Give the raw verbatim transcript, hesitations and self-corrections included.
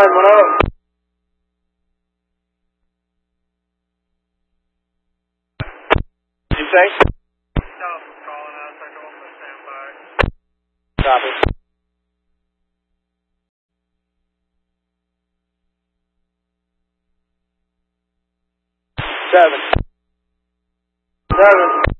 nine one zero. Did you say? South is calling us. I go for standby. Copy. Seven. Seven.